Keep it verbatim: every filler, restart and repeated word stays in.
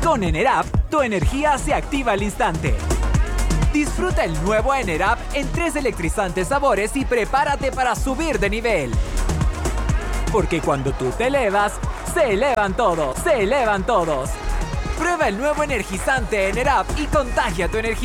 Con Enerap, tu energía se activa al instante. Disfruta el nuevo Enerap en tres electrizantes sabores y prepárate para subir de nivel. Porque cuando tú te elevas, se elevan todos, se elevan todos. Prueba el nuevo energizante Enerap y contagia tu energía.